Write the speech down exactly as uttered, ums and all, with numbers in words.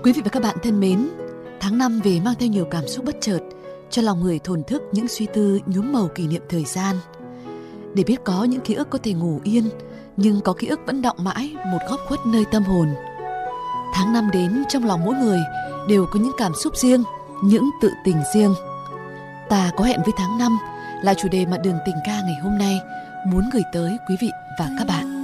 Quý vị và các bạn thân mến, tháng năm về mang theo nhiều cảm xúc bất chợt, cho lòng người thổn thức những suy tư nhuốm màu kỷ niệm thời gian. Để biết có những ký ức có thể ngủ yên, nhưng có ký ức vẫn đọng mãi một góc khuất nơi tâm hồn. Tháng năm đến, trong lòng mỗi người đều có những cảm xúc riêng, những tự tình riêng. Ta có hẹn với tháng năm là chủ đề mà Đường Tình Ca ngày hôm nay muốn gửi tới quý vị và các bạn.